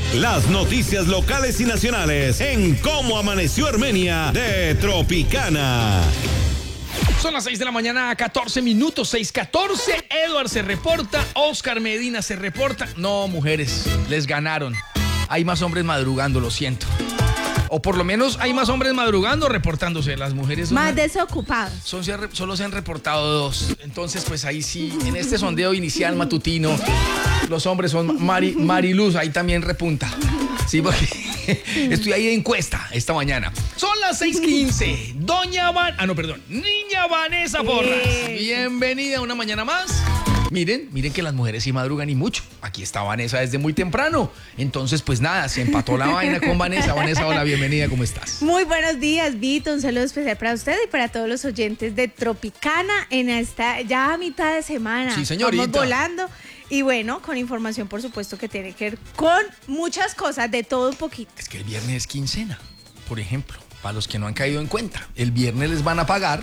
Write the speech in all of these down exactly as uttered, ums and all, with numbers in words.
Las noticias locales y nacionales en Cómo Amaneció Armenia de Tropicana. Son las seis de la mañana, catorce minutos, seis catorce. Edward se reporta, Oscar Medina se reporta. No, mujeres, les ganaron. Hay más hombres madrugando, lo siento. O por lo menos hay más hombres madrugando reportándose. Las mujeres son más desocupados. Son, solo se han reportado dos. Entonces, pues ahí sí, en este sondeo inicial matutino, los hombres son Mari, Mariluz, ahí también repunta. Sí, porque estoy ahí de encuesta esta mañana. Son las seis quince. Doña Van... Ah, no, perdón. Niña Vanessa Porras. Bienvenida a una mañana más. Miren, miren que las mujeres sí madrugan y mucho. Aquí está Vanessa desde muy temprano. Entonces, pues nada, se empató la vaina con Vanessa. Vanessa, hola, bienvenida, ¿cómo estás? Muy buenos días, Vito. Un saludo especial para usted y para todos los oyentes de Tropicana en esta ya a mitad de semana. Sí, señorita. Vamos volando. Y bueno, con información, por supuesto, que tiene que ver con muchas cosas, de todo un poquito. Es que el viernes es quincena, por ejemplo. Para los que no han caído en cuenta, el viernes les van a pagar.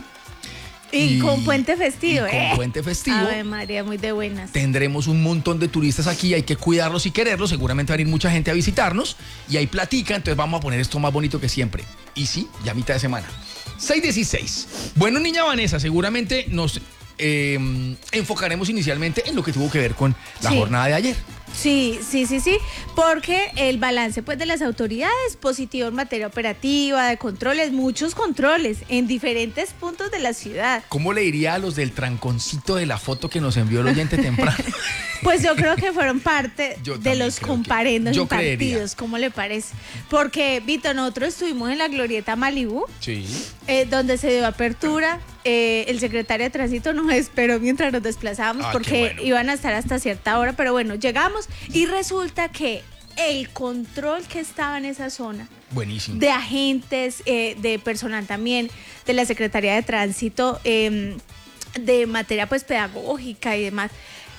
Y, y con puente festivo, y ¿eh? Con puente festivo. Ave María, muy de buenas. Tendremos un montón de turistas aquí, hay que cuidarlos y quererlos. Seguramente va a venir mucha gente a visitarnos y hay platica, entonces vamos a poner esto más bonito que siempre. Y sí, ya mitad de semana. seis dieciséis. Bueno, niña Vanessa, seguramente nos eh, enfocaremos inicialmente en lo que tuvo que ver con la sí. jornada de ayer. Sí, sí, sí, sí, porque el balance pues de las autoridades positivo en materia operativa, de controles, muchos controles en diferentes puntos de la ciudad. ¿Cómo le diría a los del tranconcito de la foto que nos envió el oyente temprano? Pues yo creo que fueron parte de los comparendos y partidos, ¿cómo le parece? Porque, Vito, nosotros estuvimos en la glorieta Malibú, sí. eh, donde se dio apertura. Eh, el secretario de Tránsito nos esperó mientras nos desplazábamos ah, porque bueno. iban a estar hasta cierta hora, pero bueno, llegamos y resulta que el control que estaba en esa zona, buenísimo, de agentes, eh, de personal también, de la Secretaría de Tránsito, eh, de materia pues pedagógica y demás,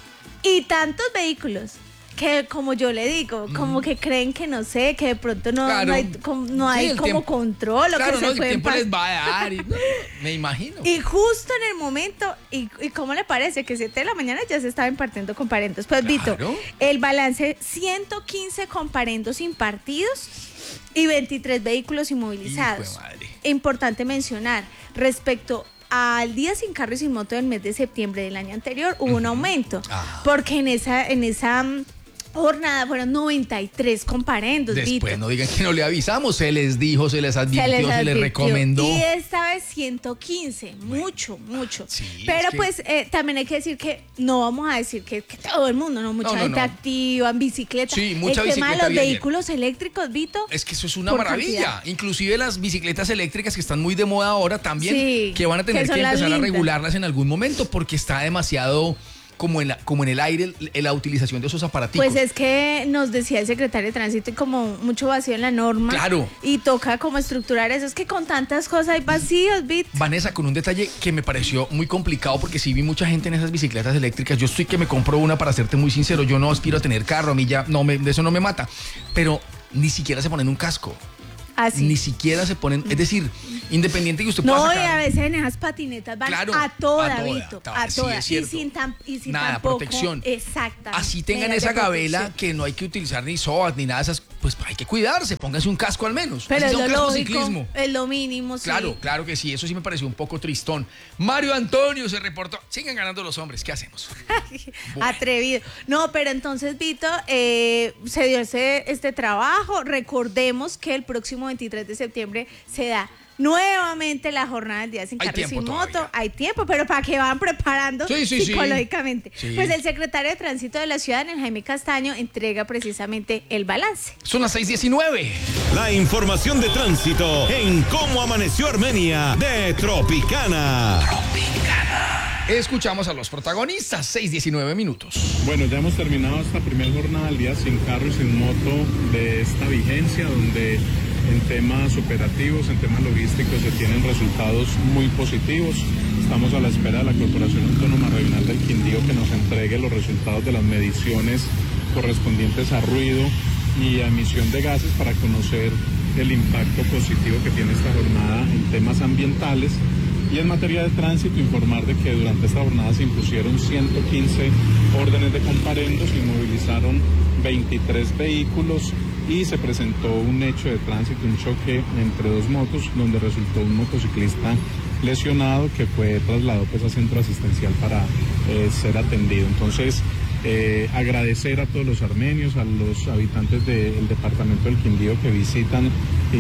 y tantos vehículos que, como yo le digo, mm. como que creen que no sé, que de pronto no, claro. no hay, como, no hay sí, como tiempo, control o claro, que no, se pueden el tiempo les va a dar, y, no, me imagino. Y justo en el momento, y, y ¿cómo le parece? Que siete de la mañana ya se estaba impartiendo comparendos. Pues, claro. Vito, el balance, ciento quince comparendos impartidos y veintitrés vehículos inmovilizados. Hijo de madre. Importante mencionar, respecto al día sin carro y sin moto del mes de septiembre del año anterior, hubo uh-huh. un aumento, ah. porque en esa... En esa jornada fueron noventa y tres comparendos. Después Vito. No digan que no le avisamos, se les dijo, se les advirtió, se les, advirtió, se les recomendó. Y esta vez ciento quince, bueno, mucho, mucho. Sí, pero es que... pues eh, también hay que decir que no vamos a decir que, que todo el mundo, no, mucha no, no, gente no. activa, en bicicleta. Sí, mucha el bicicleta. El tema de los vehículos ayer. eléctricos, Vito. Es que eso es una maravilla. Cantidad. Inclusive las bicicletas eléctricas que están muy de moda ahora también, sí, que van a tener que, que empezar lindas. a regularlas en algún momento porque está demasiado... Como en, la, como en el aire, la utilización de esos aparaticos. Pues es que nos decía el secretario de Tránsito como mucho vacío en la norma. Claro. Y toca como estructurar eso. Es que con tantas cosas hay vacíos, Vit. Vanessa, con un detalle que me pareció muy complicado porque sí vi mucha gente en esas bicicletas eléctricas. Yo estoy que me compro una, para serte muy sincero. Yo no aspiro a tener carro, a mí ya, no me, de eso no me mata. Pero ni siquiera se ponen un casco. Así. Ni siquiera se ponen, es decir, independiente que usted pueda no, sacar... y a veces en esas patinetas van claro, a toda, a toda, Vito, a, a sí, toda, es cierto. y sin, tam, y sin nada, tampoco, protección. Exactamente. Así tengan esa gabela que no hay que utilizar ni S O A T ni nada de esas, pues hay que cuidarse, pónganse un casco al menos. Pero es lo un lógico, ciclismo. Es lo mínimo, sí. Claro, claro que sí, eso sí me pareció un poco tristón. Mario Antonio se reportó, siguen ganando los hombres, ¿qué hacemos? Bueno. Atrevido. No, pero entonces, Vito, eh, se dio ese, este trabajo. Recordemos que el próximo veintitrés de septiembre se da nuevamente la jornada del día sin carro y sin moto. Todavía. Hay tiempo, pero para que van preparando sí, sí, psicológicamente. Sí. Pues el secretario de Tránsito de la ciudad, el Jaime Castaño, entrega precisamente el balance. Son las seis diecinueve. La información de tránsito en Cómo Amaneció Armenia de Tropicana. Tropicana. Escuchamos a los protagonistas, seis diecinueve minutos. Bueno, ya hemos terminado esta primera jornada del día sin carro y sin moto de esta vigencia, donde en temas operativos, en temas logísticos se tienen resultados muy positivos. Estamos a la espera de la Corporación Autónoma Regional del Quindío que nos entregue los resultados de las mediciones correspondientes a ruido y a emisión de gases para conocer el impacto positivo que tiene esta jornada en temas ambientales. Y en materia de tránsito, informar de que durante esta jornada se impusieron ciento quince órdenes de comparendos, se movilizaron veintitrés vehículos y se presentó un hecho de tránsito, un choque entre dos motos, donde resultó un motociclista lesionado que fue trasladado pues a centro asistencial para eh, ser atendido. Entonces, eh, agradecer a todos los armenios, a los habitantes del departamento del Quindío que visitan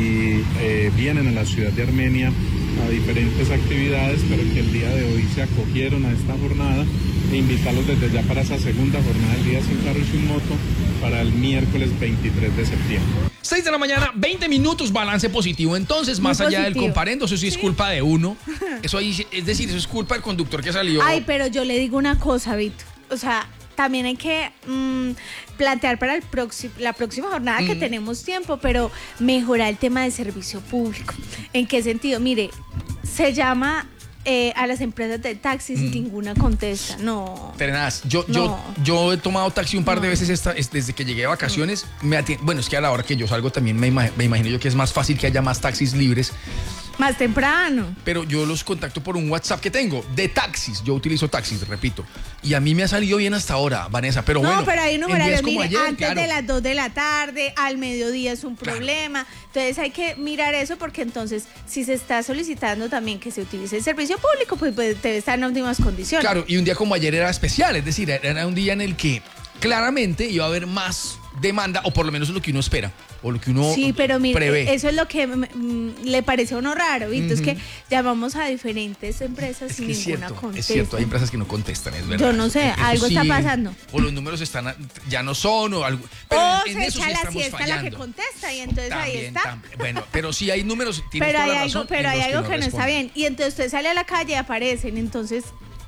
y eh, vienen a la ciudad de Armenia a diferentes actividades, pero que el día de hoy se acogieron a esta jornada, e invitarlos desde ya para esa segunda jornada del día sin carro y sin moto para el miércoles veintitrés de septiembre. seis de la mañana, veinte minutos, balance positivo. Entonces, más Muy allá positivo. del comparendo, eso sí es culpa de uno. Eso ahí, es decir, eso es culpa del conductor que salió. Ay, pero yo le digo una cosa, Vito. O sea, también hay que mmm, plantear para el próximo, la próxima jornada mm. que tenemos tiempo, pero mejorar el tema de servicio público. ¿En qué sentido? Mire, se llama eh, a las empresas de taxis mm. y ninguna contesta. No. Tenaz, yo, no. yo, yo he tomado taxi un par no. de veces esta, desde que llegué de vacaciones. No. Me atien- bueno, es que a la hora que yo salgo también me, imag- me imagino yo que es más fácil que haya más taxis libres. Más temprano. Pero yo los contacto por un WhatsApp que tengo de taxis. Yo utilizo taxis, repito. Y a mí me ha salido bien hasta ahora, Vanessa. Pero no, bueno, pero hay un en horario, días como mire, ayer, antes claro. de las dos de la tarde, al mediodía es un problema. Claro. Entonces hay que mirar eso porque entonces si se está solicitando también que se utilice el servicio público, pues, pues debe estar en óptimas condiciones. Claro, y un día como ayer era especial, es decir, era un día en el que claramente iba a haber más demanda, o por lo menos es lo que uno espera, o lo que uno sí, pero mire, prevé. eso es lo que mm, le parece a uno raro, ¿viste? Uh-huh. Es que llamamos a diferentes empresas es y que es ninguna cierto, contesta. Es cierto, hay empresas que no contestan, es verdad. Yo no sé, eso algo sí, está pasando. O los números están ya no son, o algo. Pero o en, se en eso echa sí la estamos siesta fallando. la que contesta y entonces también, ahí está. También. Bueno, pero sí hay números, tienes pero toda hay la algo, razón, pero hay los algo que que no no está responden. bien. Y entonces usted sale a la calle y aparecen, entonces.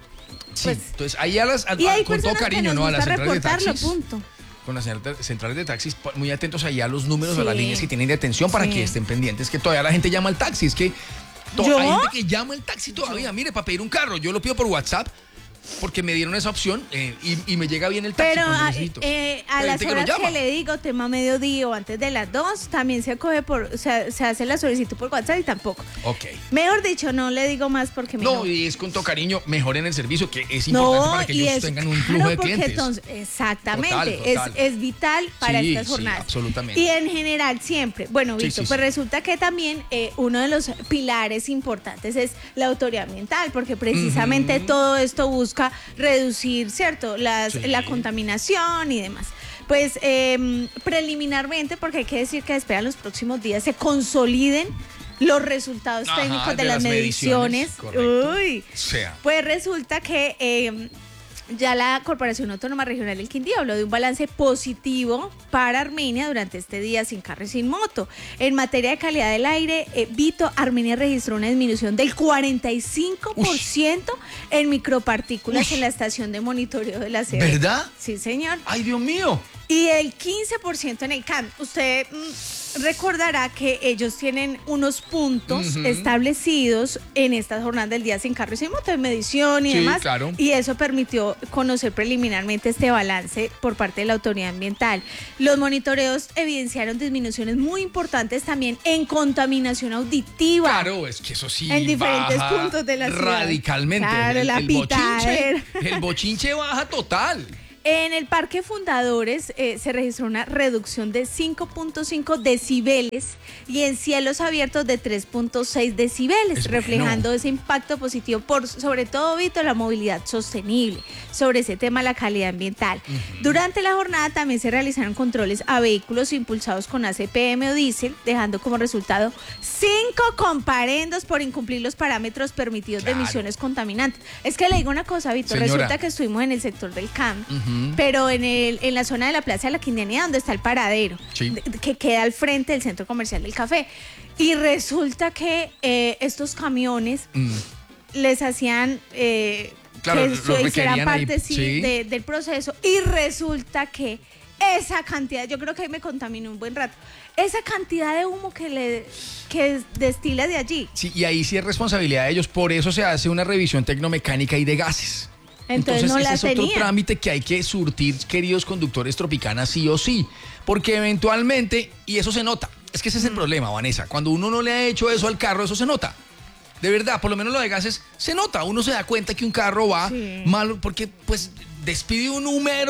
Sí, pues, entonces ahí a las, a, y hay con todo cariño, ¿no? A las centrales de reportarlo, taxis. punto. Con las centrales de taxis, muy atentos allá a los números, sí. a las líneas que tienen de atención para sí. que estén pendientes, que todavía la gente llama al taxi, es que to- ¿Yo? hay gente que llama al taxi todavía, ¿Yo? Mire, para pedir un carro, yo lo pido por WhatsApp, porque me dieron esa opción eh, y, y me llega bien el taxi. Pero cuando a, necesito. eh, a Pero las que horas lo que le digo, tema mediodía o antes de las dos, también se acoge por, o sea, se hace la solicitud por WhatsApp y tampoco. Ok. Mejor dicho, no le digo más porque me No, enojo. y es con todo cariño, mejoren el servicio, que es importante No, para que y ellos es, tengan un claro, flujo de porque clientes. Entonces, exactamente, Total, total. Es, es vital para Sí, estas sí, jornadas. absolutamente. Y en general siempre. Bueno, Sí, Víctor, sí, pues sí. resulta que también eh, uno de los pilares importantes es la autoridad ambiental, porque precisamente uh-huh. todo esto busca reducir, ¿cierto? Las, sí. La contaminación y demás. Pues eh, preliminarmente, porque hay que decir que esperan los próximos días se consoliden los resultados Ajá, técnicos de, de las, las mediciones. mediciones. Uy. O sea. Pues resulta que eh, ya la Corporación Autónoma Regional del Quindío habló de un balance positivo para Armenia durante este día sin carro y sin moto. En materia de calidad del aire, eh, Vito, Armenia registró una disminución del cuarenta y cinco por ciento Ush. En micropartículas Ush. En la estación de monitoreo de la C E B. ¿Verdad? Sí, señor. ¡Ay, Dios mío! Y el quince por ciento en el C A M. Usted mmm, recordará que ellos tienen unos puntos uh-huh. establecidos en estas jornadas del día sin carro y sin moto de medición y sí, demás. Claro. Y eso permitió conocer preliminarmente este balance por parte de la autoridad ambiental. Los monitoreos evidenciaron disminuciones muy importantes también en contaminación auditiva. Claro, es que eso sí en diferentes baja puntos de la ciudad. Radicalmente. Claro, el, la el pitadera. bochinche, el bochinche baja total. En el Parque Fundadores eh, se registró una reducción de cinco punto cinco decibeles y en cielos abiertos de tres punto seis decibeles, es reflejando bueno. ese impacto positivo por, sobre todo, Vito, la movilidad sostenible, sobre ese tema la calidad ambiental. Uh-huh. Durante la jornada también se realizaron controles a vehículos impulsados con A C P M o diésel, dejando como resultado cinco comparendos por incumplir los parámetros permitidos claro. de emisiones contaminantes. Es que le digo una cosa, Vito, Señora. Resulta que estuvimos en el sector del C A M, uh-huh. pero en, el, en la zona de la Plaza de la Quindianía, donde está el paradero, sí. de, que queda al frente del Centro Comercial del Café. Y resulta que eh, estos camiones mm. les hacían eh, claro, que su, hicieran parte ahí, sí, sí. De, del proceso. Y resulta que esa cantidad, yo creo que ahí me contaminé un buen rato, esa cantidad de humo que le que destila de allí. Sí, y ahí sí es responsabilidad de ellos. Por eso se hace una revisión tecnomecánica y de gases. Entonces, Entonces no ese la es tenía. otro trámite que hay que surtir, queridos conductores Tropicana, sí o sí. Porque eventualmente, y eso se nota, es que ese es el mm. problema, Vanessa. Cuando uno no le ha hecho eso al carro, eso se nota. De verdad, por lo menos lo de gases se nota. Uno se da cuenta que un carro va sí. mal porque pues despide un número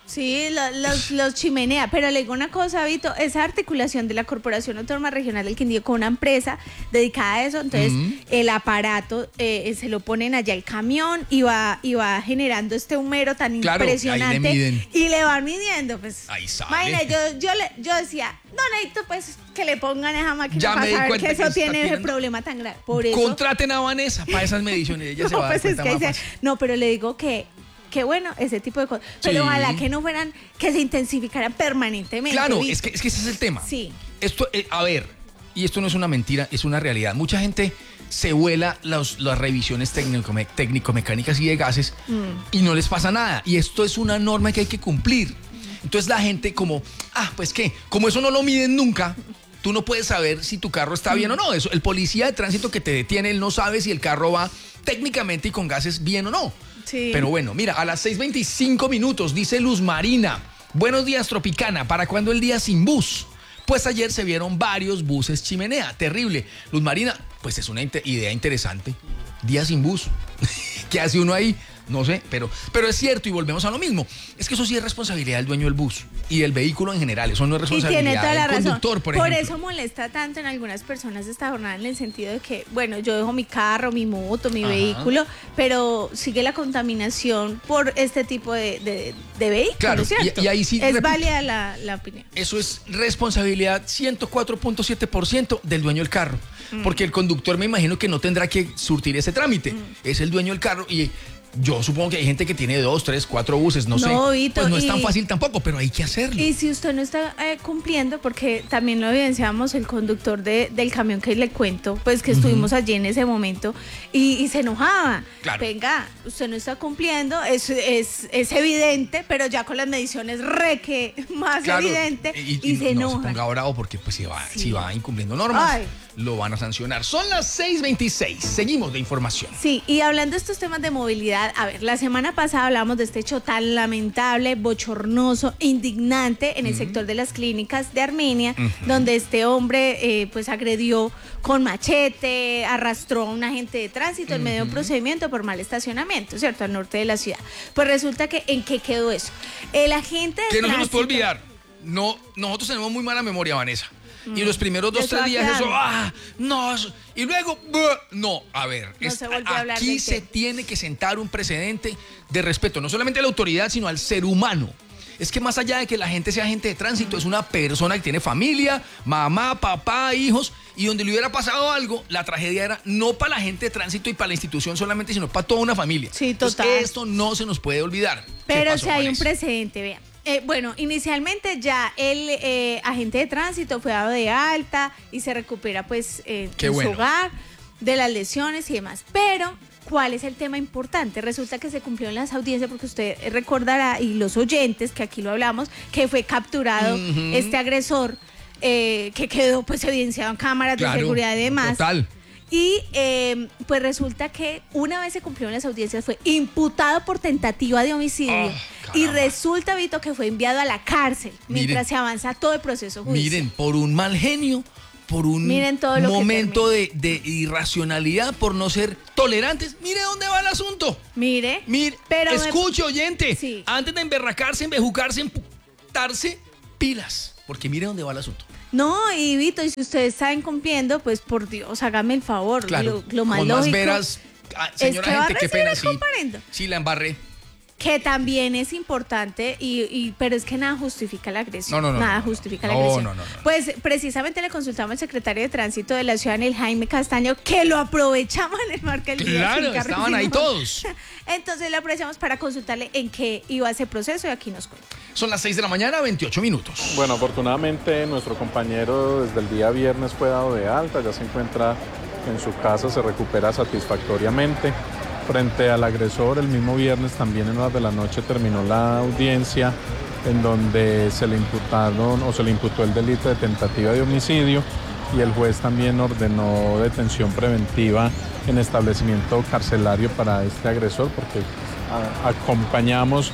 Sí, lo- los, los chimenea, pero le digo una cosa, Vito, esa articulación de la Corporación Autónoma Regional del Quindío con una empresa dedicada a eso, entonces Ujú. el aparato eh, se lo ponen allá el camión y va, y va generando este humero tan Claro, ahí le impresionante miden. y le van midiendo, pues. Ahí sale. Imagina, yo, yo, le, yo decía, no necesito pues que le pongan esa máquina Ya me para di saber cuenta que que eso está tiene ese tirando. problema tan grave. Por eso. Contraten a Vanessa para esas mediciones. Ella se No, va a dar pues es cuenta que más dice- fácil. no, pero le digo que qué bueno ese tipo de cosas. Pero Sí. ojalá que no fueran, que se intensificaran permanentemente. Claro, ¿viste? es que, es que ese es el tema. Sí. Esto, eh, a ver, y esto no es una mentira, es una realidad. Mucha gente se vuela los- las revisiones técnico- técnico-mecánicas y de gases y no les pasa nada. Y esto es una norma que hay que cumplir. Entonces la gente como, ah, pues qué, como eso no lo miden nunca, tú no puedes saber si tu carro está bien o no. Eso, el policía de tránsito que te detiene, él no sabe si el carro va técnicamente y con gases bien o no. Sí. Pero bueno, mira, a las seis veinticinco minutos dice Luz Marina, buenos días Tropicana, ¿para cuándo el día sin bus? Pues ayer se vieron varios buses chimenea, terrible. Luz Marina, pues es una inte- idea interesante, día sin bus. ¿Qué hace uno ahí? No sé, pero, pero es cierto y volvemos a lo mismo. Es que eso sí es responsabilidad del dueño del bus y del vehículo en general. Eso no es Y responsabilidad tiene toda la del razón. conductor, por ejemplo. eso molesta tanto en algunas personas esta jornada en el sentido de que, bueno, yo dejo mi carro, mi moto, mi Ajá. vehículo, pero sigue la contaminación por este tipo de, de, de vehículos, Claro, y- ¿cierto? y ahí sí, es repito. válida la, la opinión. Eso es responsabilidad ciento cuatro punto siete por ciento del dueño del carro. Porque el conductor me imagino que no tendrá que surtir ese trámite. Es el dueño del carro y yo supongo que hay gente que tiene dos, tres, cuatro buses, no, No, sé. Vito, pues no es y- tan fácil tampoco, pero hay que hacerlo. Y si usted no está eh, cumpliendo, porque también lo evidenciamos el conductor de, del camión que le cuento, pues que estuvimos allí en ese momento y, y se enojaba. Claro. Venga, usted no está cumpliendo, es, es, es evidente, pero ya con las mediciones re que más Claro, evidente y, se no se enoja. ponga bravo porque pues si va, Sí. si va incumpliendo normas, Ay. lo van a sancionar. Son las seis veintiséis. Seguimos de información. Sí, y hablando de estos temas de movilidad, a ver, la semana pasada hablamos de este hecho tan lamentable, bochornoso, indignante en el sector de las clínicas de Armenia, donde este hombre eh, pues agredió con machete, arrastró a un agente de tránsito en medio de un procedimiento por mal estacionamiento, ¿cierto? Al norte de la ciudad. Pues resulta que, ¿en qué quedó eso? El agente de Que no se nos puede tránsito- olvidar. No, nosotros tenemos muy mala memoria, Vanessa. Y los primeros dos, Eso tres va días, eso, quedando. ah, no, eso- y luego, buh, no, a ver, No es- se volvió a hablar aquí del se tema. tiene que sentar un precedente de respeto, no solamente a la autoridad, sino al ser humano. Es que más allá de que la gente sea agente de tránsito, es una persona que tiene familia, mamá, papá, hijos, y donde le hubiera pasado algo, la tragedia era no para la gente de tránsito y para la institución solamente, sino para toda una familia. Sí, Entonces, total. esto no se nos puede olvidar. ¿Qué Pero pasó, si hay un Vanessa? precedente, vean. Eh, bueno, inicialmente ya el eh, agente de tránsito fue dado de alta y se recupera pues eh, Qué en bueno. su hogar de las lesiones y demás. Pero, ¿cuál es el tema importante? Resulta que se cumplió en las audiencias porque usted recordará, y los oyentes, que aquí lo hablamos, que fue capturado Ujú. este agresor eh, que quedó pues evidenciado en cámaras de Claro, seguridad y demás. total. Y eh, pues resulta que una vez se cumplió en las audiencias fue imputado por tentativa de homicidio Ah, y caramba. resulta, Vito, que fue enviado a la cárcel mientras Miren. se avanza todo el proceso judicial. Miren, por un mal genio, por un Miren todo lo que momento de, de irracionalidad, por no ser tolerantes, mire dónde va el asunto. Mire, Mire, pero me- escuche, oyente, Sí. antes de emberracarse, embejucarse, emputarse, pilas, porque mire dónde va el asunto. no, y Vito, y si ustedes está incumpliendo, pues por Dios, hágame el favor. Claro, lo, lo más con lógico, más veras, ah, señora que va a gente, qué recibir pena, el sí, comparendo. sí la embarré. que también es importante, y, y- pero es que nada justifica la agresión. No, no, no, Nada no, no. justifica la No, agresión. no, no, no. Pues precisamente le consultamos al secretario de Tránsito de la ciudad, el Jaime Castaño, que lo aprovechamos en el marca del día. Claro, sin carro, estaban sin ahí moto. todos. Entonces le aprovechamos para consultarle en qué iba ese proceso y aquí nos cuenta. Son las seis de la mañana, veintiocho minutos. Bueno, afortunadamente nuestro compañero desde el día viernes fue dado de alta, ya se encuentra en su casa, se recupera satisfactoriamente. Frente al agresor, el mismo viernes también en horas de la noche terminó la audiencia en donde se le imputaron o se le imputó el delito de tentativa de homicidio y el juez también ordenó detención preventiva en establecimiento carcelario para este agresor porque a- acompañamos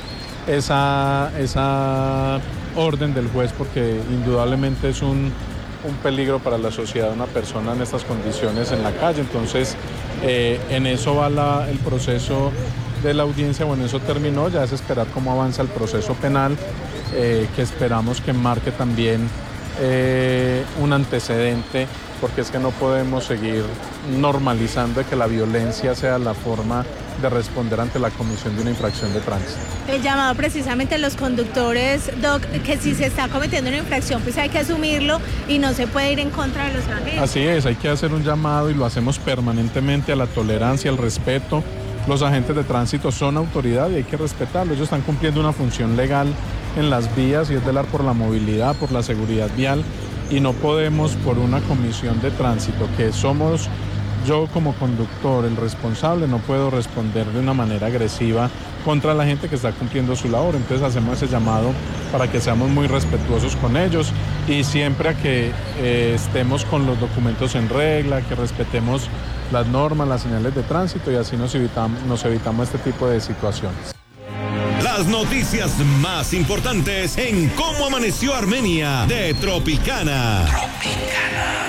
esa, esa orden del juez porque indudablemente es un, un peligro para la sociedad una persona en estas condiciones en la calle. Entonces, eh, en eso va la- el proceso de la audiencia, bueno, eso terminó, ya es esperar cómo avanza el proceso penal, eh, que esperamos que marque también eh, un antecedente, porque es que no podemos seguir normalizando que la violencia sea la forma de responder ante la comisión de una infracción de tránsito. El llamado precisamente a los conductores, Doc, que si se está cometiendo una infracción, pues hay que asumirlo y no se puede ir en contra de los agentes. Así es, hay que hacer un llamado y lo hacemos permanentemente a la tolerancia, al respeto. Los agentes de tránsito son autoridad y hay que respetarlo. Ellos están cumpliendo una función legal en las vías y es velar por la movilidad, por la seguridad vial, y no podemos, por una comisión de tránsito que somos yo como conductor, el responsable, no puedo responder de una manera agresiva contra la gente que está cumpliendo su labor. Entonces hacemos ese llamado para que seamos muy respetuosos con ellos y siempre a que eh, estemos con los documentos en regla, que respetemos las normas, las señales de tránsito y así nos evitamos, nos evitamos este tipo de situaciones. Las noticias más importantes en Cómo Amaneció Armenia de Tropicana. Tropicana.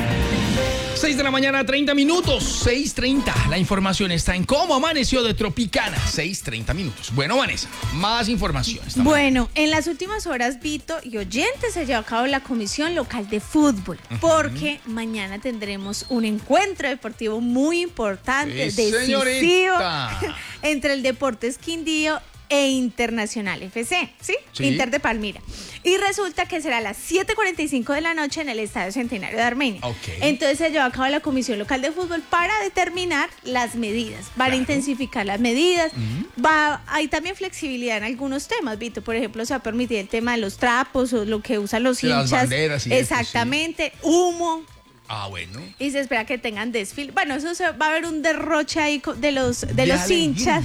seis de la mañana, treinta minutos, seis treinta. La información está en Cómo Amaneció de Tropicana, seis treinta minutos. Bueno, Vanessa, más información. Bueno, en las últimas horas, Vito y oyentes, se llevó a cabo la Comisión Local de Fútbol, uh-huh. porque mañana tendremos un encuentro deportivo muy importante, sí, decisivo, entre el Deportes Quindío e Internacional F C, ¿sí? ¿sí? Inter de Palmira. Y resulta que será a las siete cuarenta y cinco de la noche en el Estadio Centenario de Armenia. Okay. Entonces se llevó a cabo la Comisión Local de Fútbol para determinar las medidas. Van claro. a intensificar las medidas. Uh-huh. Va, hay también flexibilidad en algunos temas, Vito. Por ejemplo, se va a permitir el tema de los trapos o lo que usan los sí, hinchas. Las banderas y exactamente. Esto, sí. Humo. Ah, bueno. Y se espera que tengan desfile. Bueno, eso se, va a haber un derroche ahí de los, de, de los hinchas.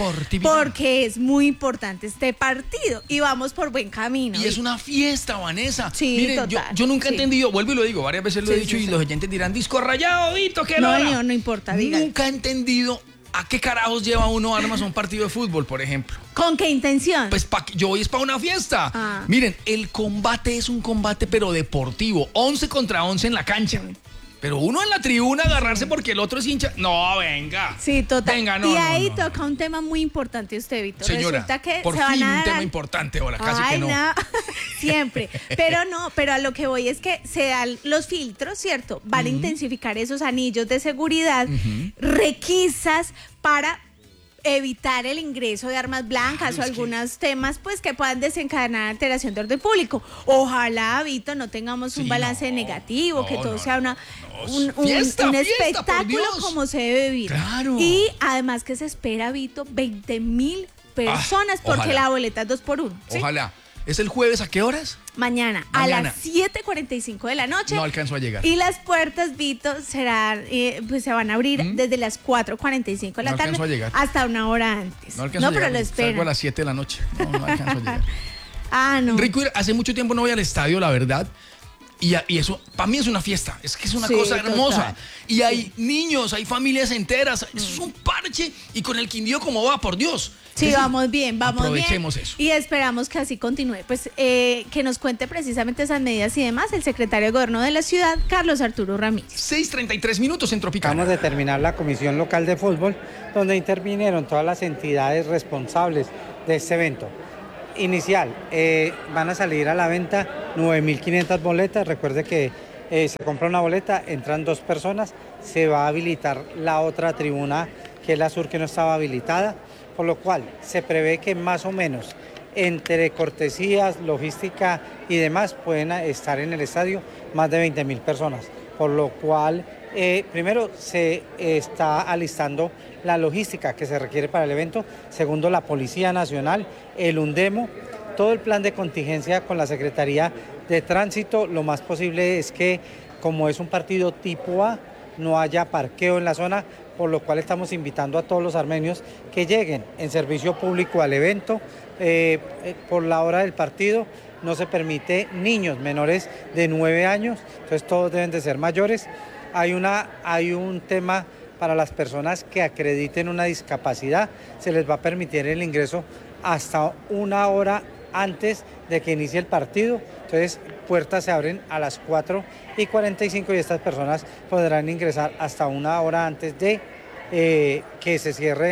Porque es muy importante este partido. Y vamos por buen camino. Y es una fiesta, Vanessa. Sí, Miren, total. Yo, yo nunca he sí. entendido, vuelvo y lo digo, varias veces lo sí, he dicho sí, y sí. los oyentes dirán, disco rayado, Vito, que no. No, no, no importa, diga. Nunca he entendido a qué carajos lleva uno armas a un partido de fútbol, por ejemplo. ¿Con qué intención? Pues pa, yo voy es para una fiesta. Ah. Miren, el combate es un combate pero deportivo, once contra once en la cancha. Sí. Pero uno en la tribuna agarrarse porque el otro es hincha. No, venga. Sí, total. Venga, no, y ahí no, no, toca un tema muy importante usted, Víctor. Señora, resulta que por se van fin a dar... un tema importante ahora, casi Ay, que no. no. Siempre. Pero no, pero a lo que voy es que se dan los filtros, ¿cierto? Van uh-huh. a intensificar esos anillos de seguridad, uh-huh. requisas para evitar el ingreso de armas blancas claro, o algunos que... temas pues que puedan desencadenar alteración de orden público. Ojalá, Vito, no tengamos sí, un balance no, negativo, no, que todo no, sea una, no, un, un, fiesta, un fiesta, espectáculo como se debe vivir. Claro. Y además que se espera, Vito, veinte mil personas ah, porque ojalá. la boleta es dos por uno. ¿sí? Ojalá. ¿Es el jueves a qué horas? Mañana, Mañana, a las siete cuarenta y cinco de la noche. No alcanzo a llegar. Y las puertas, Vito, serán, eh, pues se van a abrir ¿Mm? desde las cuatro cuarenta y cinco de la no tarde a llegar. hasta una hora antes. No alcanzo no, a llegar. pero lo esperan. Salgo a las siete de la noche. No, no alcanzo a llegar. Ah, no. Rico, hace mucho tiempo no voy al estadio, la verdad. Y, y eso, para mí es una fiesta, es que es una sí, cosa hermosa. Total. Y hay sí. niños, hay familias enteras, mm. eso es un parche. Y con el Quindío, ¿cómo va? Por Dios. Sí, Entonces, vamos bien, vamos aprovechemos bien. eso. Y esperamos que así continúe. Pues eh, que nos cuente precisamente esas medidas y demás el secretario de Gobierno de la ciudad, Carlos Arturo Ramírez. seis treinta y tres minutos en Tropicana. Acabamos de terminar la Comisión Local de Fútbol, donde intervinieron todas las entidades responsables de este evento. Inicial, eh, van a salir a la venta nueve mil quinientas boletas. Recuerde que eh, se compra una boleta, entran dos personas, se va a habilitar la otra tribuna, que es la sur, que no estaba habilitada, por lo cual se prevé que más o menos entre cortesías, logística y demás pueden estar en el estadio más de veinte mil personas, por lo cual eh, primero se eh, está alistando la logística que se requiere para el evento, segundo la Policía Nacional, el UNDEMO, todo el plan de contingencia con la Secretaría de Tránsito. Lo más posible es que, como es un partido tipo A, no haya parqueo en la zona, por lo cual estamos invitando a todos los armenios que lleguen en servicio público al evento. Eh, por la hora del partido no se permite niños menores de nueve años, entonces todos deben de ser mayores. Hay, una, hay un tema para las personas que acrediten una discapacidad, se les va a permitir el ingreso hasta una hora antes de que inicie el partido. Entonces, puertas se abren a las cuatro y cuarenta y cinco y estas personas podrán ingresar hasta una hora antes de eh, que se cierre,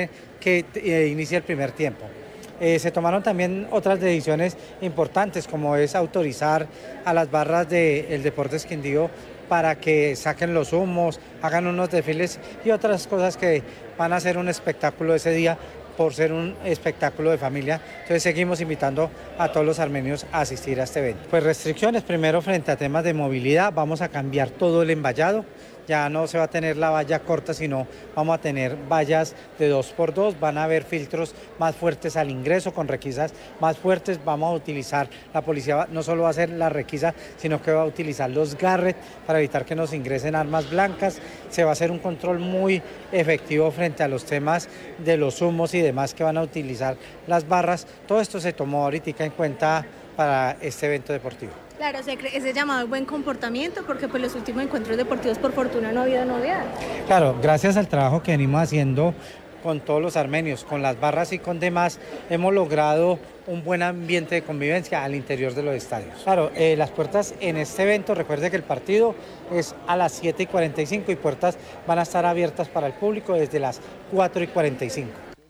que eh, inicie el primer tiempo. Eh, se tomaron también otras decisiones importantes, como es autorizar a las barras del Deportes Quindío para que saquen los humos, hagan unos desfiles y otras cosas que van a ser un espectáculo ese día por ser un espectáculo de familia. Entonces seguimos invitando a todos los armenios a asistir a este evento. Pues restricciones, primero frente a temas de movilidad, vamos a cambiar todo el envallado. Ya no se va a tener la valla corta, sino vamos a tener vallas de dos por dos, van a haber filtros más fuertes al ingreso, con requisas más fuertes, vamos a utilizar, la policía no solo va a hacer la requisa, sino que va a utilizar los garret para evitar que nos ingresen armas blancas, se va a hacer un control muy efectivo frente a los temas de los humos y demás que van a utilizar las barras. Todo esto se tomó ahorita en cuenta para este evento deportivo. Claro, ese llamado al buen comportamiento, porque pues los últimos encuentros deportivos por fortuna no ha habido novedad. Claro, gracias al trabajo que venimos haciendo con todos los armenios, con las barras y con demás, hemos logrado un buen ambiente de convivencia al interior de los estadios. Claro, eh, las puertas en este evento, recuerde que el partido es a las siete y cuarenta y cinco y puertas van a estar abiertas para el público desde las cuatro y cuarenta y cinco.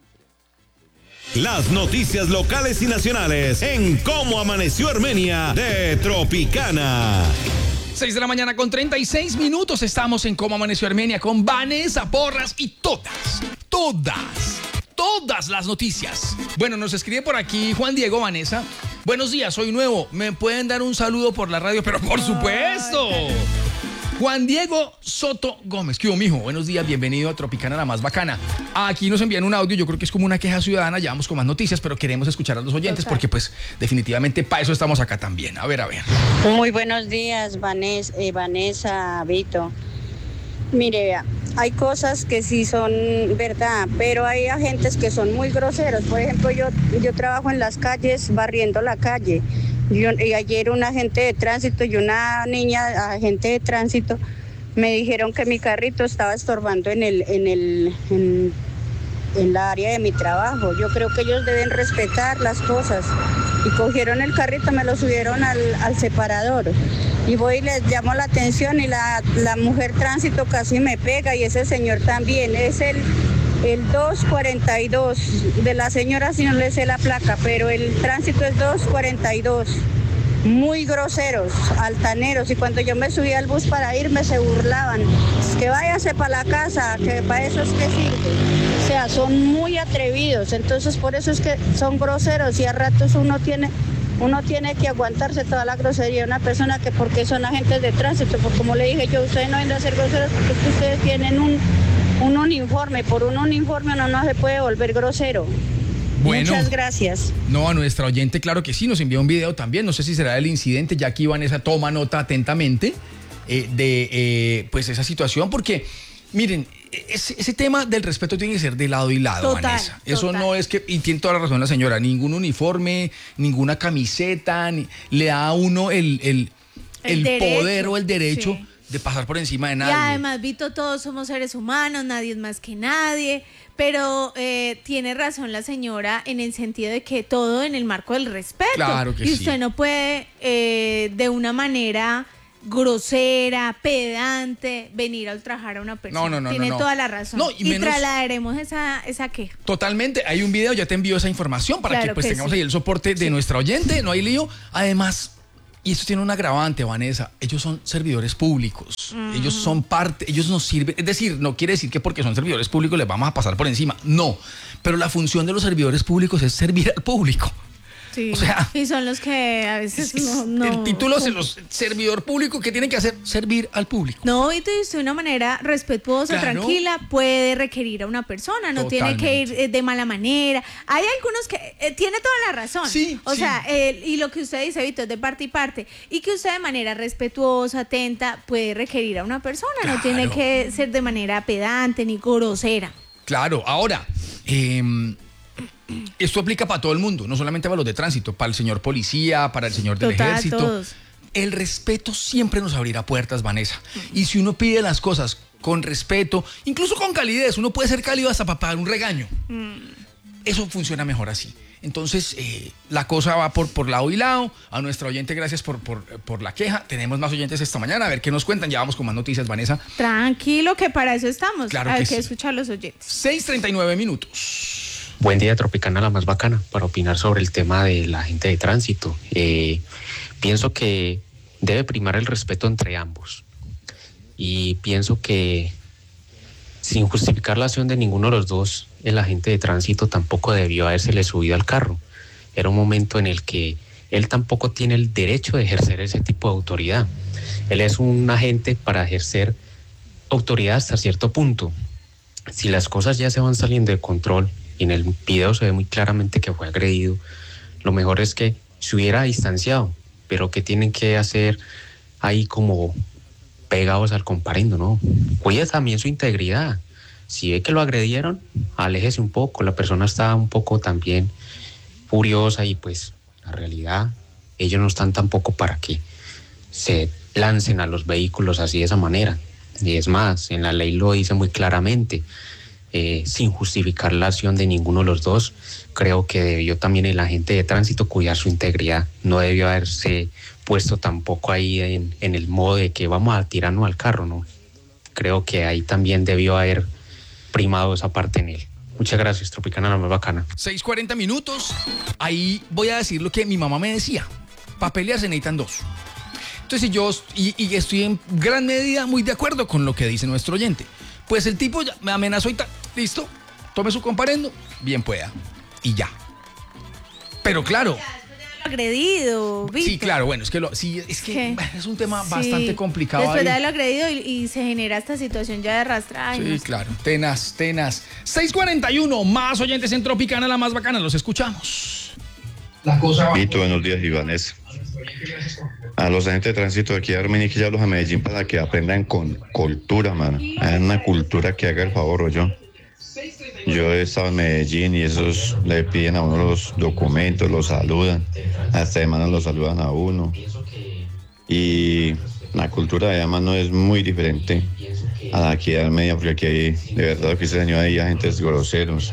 Las noticias locales y nacionales en Cómo Amaneció Armenia de Tropicana. seis de la mañana con treinta y seis minutos. Estamos en Cómo Amaneció Armenia con Vanessa Porras y todas, todas, todas las noticias. Bueno, nos escribe por aquí Juan Diego Vanessa. Buenos días, soy nuevo. ¿Me pueden dar un saludo por la radio? Pero por supuesto. Juan Diego Soto Gómez. ¿Qué hubo, mijo? Buenos días, bienvenido a Tropicana, la más bacana. Aquí nos envían un audio, yo creo que es como una queja ciudadana, ya vamos con más noticias, pero queremos escuchar a los oyentes. Total. Porque pues definitivamente para eso estamos acá también. A ver, a ver. Muy buenos días, Vanessa, eh, Vanessa, Vito. Mire, vea, hay cosas que sí son verdad, pero hay agentes que son muy groseros. Por ejemplo, yo, yo trabajo en las calles, barriendo la calle. Yo, y ayer un agente de tránsito y una niña agente de tránsito me dijeron que mi carrito estaba estorbando en el en el en, en la área de mi trabajo. Yo creo que ellos deben respetar las cosas. Y cogieron el carrito, me lo subieron al, al separador. Y voy y les llamo la atención y la, la mujer tránsito casi me pega y ese señor también. Es el El dos cuarenta y dos de la señora, si no le sé la placa, pero el tránsito es dos cuarenta y dos. Muy groseros, altaneros, y cuando yo me subí al bus para irme se burlaban. Que váyase para la casa, que para eso es que sirve. O sea, son muy atrevidos, entonces por eso es que son groseros y a ratos uno tiene... Uno tiene que aguantarse toda la grosería de una persona que porque son agentes de tránsito, porque como le dije yo, ustedes no vienen a ser groseros porque es que ustedes tienen un, un uniforme, por un uniforme uno no se puede volver grosero. Bueno, muchas gracias. No, a nuestra oyente, claro que sí, nos envió un video también, no sé si será del incidente, ya aquí Vanessa toma nota atentamente eh, de eh, pues esa situación, porque miren, ese, ese tema del respeto tiene que ser de lado y lado, total, Vanessa. Eso total. No es que, y tiene toda la razón la señora, ningún uniforme, ninguna camiseta, ni, le da a uno el, el, el, el poder o el derecho sí. de pasar por encima de nadie. Y además, Vito, todos somos seres humanos, nadie es más que nadie, pero eh, tiene razón la señora en el sentido de que todo en el marco del respeto. Claro que y sí. usted no puede eh, de una manera grosera, pedante, venir a ultrajar a una persona. No, no, no. Tiene no, no. toda la razón. No, y y menos... trasladaremos esa, esa queja. Totalmente. Hay un video, ya te envío esa información para claro que pues que tengamos sí. ahí el soporte de sí. nuestra oyente. No hay lío. Además, y esto tiene un agravante, Vanessa, ellos son servidores públicos. Uh-huh. Ellos son parte, ellos nos sirven. Es decir, no quiere decir que porque son servidores públicos les vamos a pasar por encima. No. Pero la función de los servidores públicos es servir al público. Sí. O sea, y son los que a veces no, no el título es los servidor público que tienen que hacer servir al público. No, y de una manera respetuosa, claro. tranquila, puede requerir a una persona, no Totalmente. Tiene que ir eh, de mala manera. Hay algunos que eh, tiene toda la razón. Sí, o sí. sea, eh, y lo que usted dice, Vito, es de parte y parte. Y que usted de manera respetuosa, atenta, puede requerir a una persona. Claro. No tiene que ser de manera pedante ni grosera. Claro, ahora, eh, esto aplica para todo el mundo, no solamente para los de tránsito, para el señor policía, para el señor del Total, ejército. Todos. El respeto siempre nos abrirá puertas, Vanessa. Uh-huh. Y si uno pide las cosas con respeto, incluso con calidez, uno puede ser cálido hasta para pagar un regaño. Uh-huh. Eso funciona mejor así. Entonces, eh, la cosa va por, por lado y lado. A nuestra oyente, gracias por, por, por la queja. Tenemos más oyentes esta mañana. A ver qué nos cuentan. Ya vamos con más noticias, Vanessa. Tranquilo, que para eso estamos. Claro Hay que que sí. escuchar a los oyentes. seis treinta y nueve minutos. Buen día, Tropicana, la más bacana, para opinar sobre el tema de la gente de tránsito. Eh, pienso que debe primar el respeto entre ambos. Y pienso que, sin justificar la acción de ninguno de los dos, el agente de tránsito tampoco debió habérsele subido al carro. Era un momento en el que él tampoco tiene el derecho de ejercer ese tipo de autoridad. Él es un agente para ejercer autoridad hasta cierto punto. Si las cosas ya se van saliendo de control, y en el video se ve muy claramente que fue agredido, lo mejor es que se hubiera distanciado, pero que tienen que hacer ahí como pegados al comparendo, ¿no? Cuide también su integridad. Si ve que lo agredieron, aléjese un poco, la persona está un poco también furiosa y pues la realidad, ellos no están tampoco para que se lancen a los vehículos así de esa manera. Y es más, en la ley lo dice muy claramente, eh, sin justificar la acción de ninguno de los dos. Creo que debió también el agente de tránsito cuidar su integridad. No debió haberse puesto tampoco ahí en, en el modo de que vamos a tirarnos al carro, ¿no? Creo que ahí también debió haber primado esa parte en él. Muchas gracias, Tropicana, la más bacana. seis cuarenta minutos. Ahí voy a decir lo que mi mamá me decía. Para pelear se necesitan dos. Entonces yo, y, y estoy en gran medida muy de acuerdo con lo que dice nuestro oyente. Pues el tipo ya me amenazó y tal. Listo, tome su comparendo, bien pueda. Y ya. Pero claro. Agredido, Víctor. Sí, claro, bueno, es que, lo, sí, es, que ¿Qué? es un tema Sí. bastante complicado. Después ahí. de haberlo agredido y, y se genera esta situación ya de arrastrar. Sí, claro, tenaz, tenaz. seis cuarenta y uno, más oyentes en Tropicana, la más bacana, los escuchamos. La cosa Vito, buenos días, Ivánez. A los agentes de tránsito de aquí de Armenia, que llevarlos a Medellín para que aprendan con cultura, mano. Hay una cultura que haga el favor, o yo. Yo he estado en Medellín y esos le piden a uno los documentos, los saludan. Hasta de mano los saludan a uno. Y la cultura de allá, no es muy diferente a la aquí de Armenia, porque aquí hay, de verdad, lo que se señor, hay agentes groseros.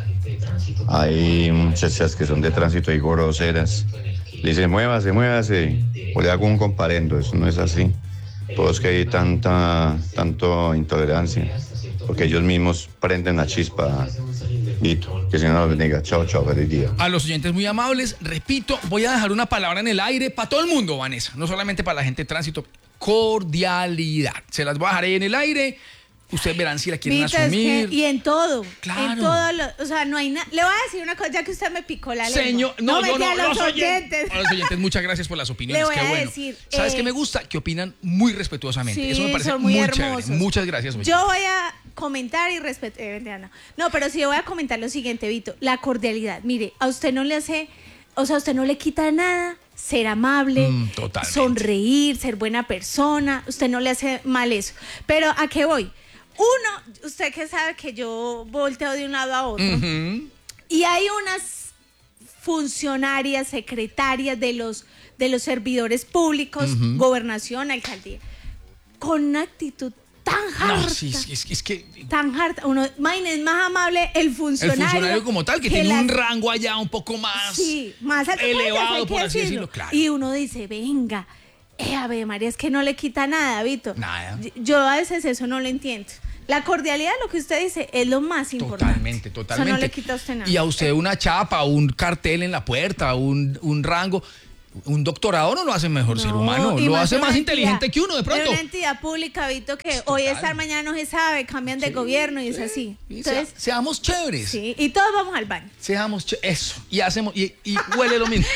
Hay muchachas que son de tránsito y groseras. Le dicen, muévase, muévase, o le hago un comparendo. Eso no es así. Todos que hay tanta, tanto intolerancia, porque ellos mismos prenden la chispa. Vito, que el Señor los bendiga. Chao, chao, feliz día. A los oyentes muy amables, repito, voy a dejar una palabra en el aire para todo el mundo, Vanessa, no solamente para la gente de tránsito. Cordialidad. Se las voy a dejar ahí en el aire. Ustedes verán si la quieren Vito, es asumir. que- y en todo. Claro. En todo. Lo, o sea, no hay nada. Le voy a decir una cosa, ya que usted me picó la lengua. Señor, no, no, metí no, a los los oyentes. oyentes. A los oyentes, muchas gracias por las opiniones. Le voy Qué a bueno. decir, ¿Sabes eh, qué me gusta? Que opinan muy respetuosamente. Sí, Eso me parece son muy muy hermosos. chévere. Muchas gracias, oyentes. Yo voy a comentar y respetar. Eh, no. no, pero sí voy a comentar lo siguiente, Vito. La cordialidad. Mire, a usted no le hace, o sea, a usted no le quita nada ser amable, Mm, totalmente. sonreír, ser buena persona. Usted no le hace mal eso. Pero ¿a qué voy? Uno, usted que sabe que yo volteo de un lado a otro. Ujú. Y hay unas funcionarias, secretarias de los, de los servidores públicos, Ujú. gobernación, alcaldía, con una actitud tan harta. No, sí, es, es- es que Tan harta. Uno, imagínate, es más amable el el funcionario. funcionario como tal, que, tiene las- un rango allá un poco más Sí, más alto, elevado, pues, hay que por así decirlo. decirlo, claro. Y uno dice, venga, eh, Ave María, es que no le quita nada, Vito. Nada. Yo a veces eso no lo entiendo. La cordialidad, lo que usted dice, es lo más importante. Totalmente, totalmente. Eso no le quita a usted nada. Y a usted una chapa, un cartel en la puerta, un, un rango, un doctorado no lo hace mejor ser humano, y lo más hace en más una inteligente entidad- que uno de pronto. En una entidad pública, Vito, que hoy estar, mañana no se sabe, cambian de gobierno y es así. Y sea- Entonces, seamos chéveres. sí, y todos vamos al baño. Seamos ché- eso. Y hacemos, y, y huele lo mismo.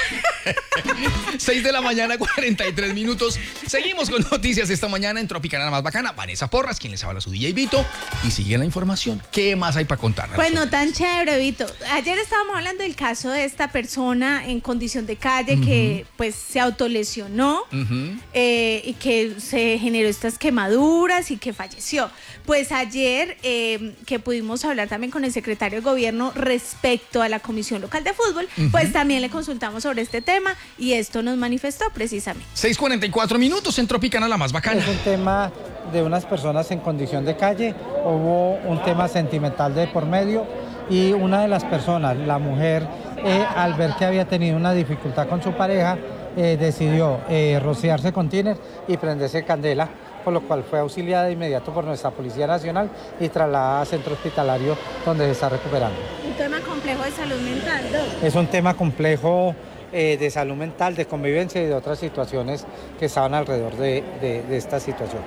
seis de la mañana, cuarenta y tres minutos. Seguimos con noticias esta mañana en Tropicana la más bacana. Vanessa Porras, quien les habla, su D J Vito. Y sigue la información. ¿Qué más hay para contar? Pues no tan chévere, Vito. Ayer estábamos hablando del caso de esta persona en condición de calle que pues se autolesionó Ujú. eh, y que se generó estas quemaduras y que falleció. Pues ayer eh, que pudimos hablar también con el secretario de gobierno respecto a la Comisión Local de Fútbol, Ujú. pues también le consultamos sobre este tema y esto nos manifestó precisamente. seis cuarenta y cuatro minutos en Tropicana la más bacana. Es un tema de unas personas en condición de calle, hubo un tema sentimental de por medio y una de las personas, la mujer, eh, al ver que había tenido una dificultad con su pareja, eh, decidió eh, rociarse con tiner y prenderse candela, por lo cual fue auxiliada de inmediato por nuestra Policía Nacional y trasladada a centro hospitalario donde se está recuperando. Un tema complejo de salud mental, ¿no? Es un tema complejo eh, de salud mental, de convivencia y de otras situaciones que estaban alrededor de, de, de esta situación.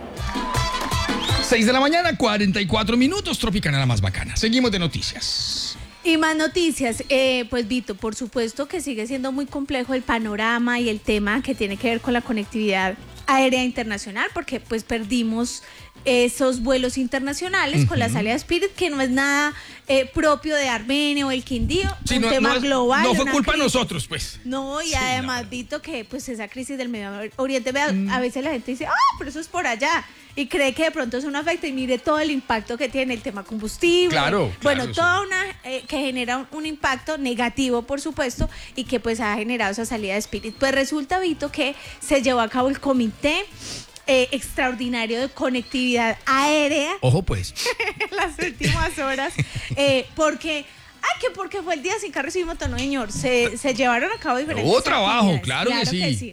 seis de la mañana, cuarenta y cuatro minutos, Tropicana la más bacana. Seguimos de noticias. Y más noticias, eh, pues Vito, por supuesto que sigue siendo muy complejo el panorama y el tema que tiene que ver con la conectividad aérea internacional, porque pues perdimos esos vuelos internacionales uh-huh. con la salida de Spirit, que no es nada eh, propio de Armenia o el Quindío, sí, un no, tema no es, global. No fue culpa de nosotros, pues. No, y sí, además, no. Vito, que pues esa crisis del Medio Oriente, mm. a veces la gente dice, ah, pero eso es por allá, y cree que de pronto eso no afecta, y mire todo el impacto que tiene el tema combustible. Claro, Bueno, claro, toda sí. una, eh, que genera un, un impacto negativo, por supuesto, y que pues ha generado esa salida de Spirit. Pues resulta, Vito, que se llevó a cabo el comité Eh, extraordinario de conectividad aérea. Ojo pues. En las últimas horas. Eh, porque, ay, que porque fue el día sin carro y sin moto, no señor. Se, se llevaron a cabo diferentes Hubo trabajo, claro, claro que, sí. que sí.